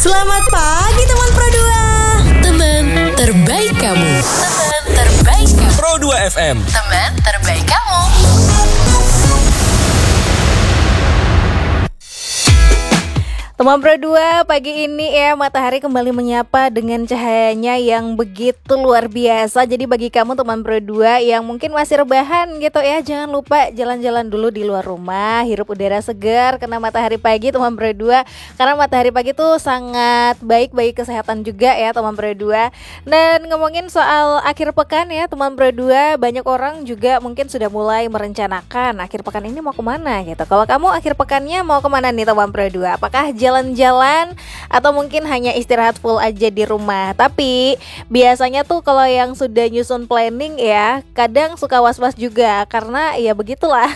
Selamat pagi teman Pro 2. Teman terbaik kamu. Teman terbaik kamu. Pro 2 FM. Teman terbaik kamu. Teman Pro 2, pagi ini ya matahari kembali menyapa dengan cahayanya yang begitu luar biasa. Jadi bagi kamu teman Pro 2 yang mungkin masih rebahan gitu ya, jangan lupa jalan-jalan dulu di luar rumah, hirup udara segar kena matahari pagi teman Pro 2. Karena matahari pagi tuh sangat baik bagi kesehatan juga ya teman Pro 2. Dan ngomongin soal akhir pekan ya teman Pro 2, banyak orang juga mungkin sudah mulai merencanakan akhir pekan ini mau kemana gitu. Kalau kamu akhir pekannya mau kemana nih teman Pro 2? Apakah jalan-jalan atau mungkin hanya istirahat full aja di rumah? Tapi biasanya tuh kalau yang sudah nyusun planning ya, kadang suka was-was juga karena ya begitulah.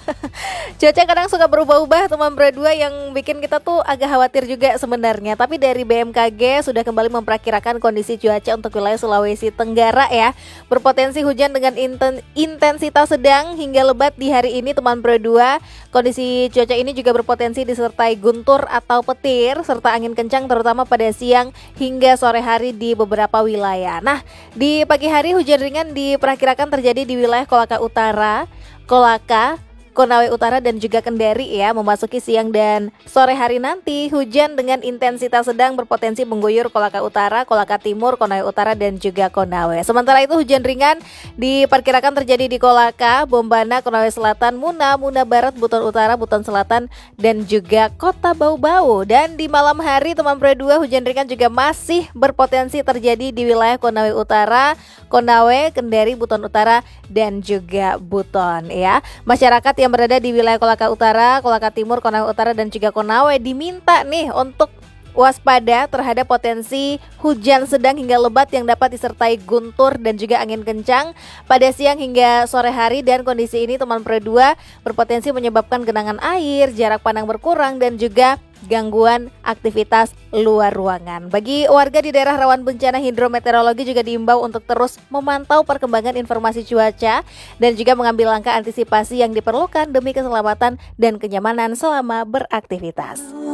Cuaca kadang suka berubah-ubah teman Pro 2 yang bikin kita tuh agak khawatir juga sebenarnya. Tapi dari BMKG sudah kembali memperkirakan kondisi cuaca untuk wilayah Sulawesi Tenggara ya, berpotensi hujan dengan intensitas sedang hingga lebat di hari ini teman Pro 2. Kondisi cuaca ini juga berpotensi disertai guntur atau petir serta angin kencang terutama pada siang hingga sore hari di beberapa wilayah. Nah, di pagi hari hujan ringan diperkirakan terjadi di wilayah Kolaka Utara, Kolaka, Konawe Utara dan juga Kendari ya. Memasuki siang dan sore hari nanti hujan dengan intensitas sedang berpotensi mengguyur Kolaka Utara, Kolaka Timur, Konawe Utara dan juga Konawe. Sementara itu hujan ringan diperkirakan terjadi di Kolaka, Bombana, Konawe Selatan, Muna, Muna Barat, Buton Utara, Buton Selatan dan juga Kota Bau-Bau. Dan di malam hari teman Pro 2 hujan ringan juga masih berpotensi terjadi di wilayah Konawe Utara, Konawe, Kendari, Buton Utara dan juga Buton ya. Masyarakat yang berada di wilayah Kolaka Utara, Kolaka Timur, Konawe Utara dan juga Konawe diminta nih untuk waspada terhadap potensi hujan sedang hingga lebat yang dapat disertai guntur dan juga angin kencang pada siang hingga sore hari. Dan kondisi ini teman Pro 2 berpotensi menyebabkan genangan air, jarak pandang berkurang dan juga gangguan aktivitas luar ruangan. Bagi warga di daerah rawan bencana hidrometeorologi juga diimbau untuk terus memantau perkembangan informasi cuaca dan juga mengambil langkah antisipasi yang diperlukan demi keselamatan dan kenyamanan selama beraktivitas.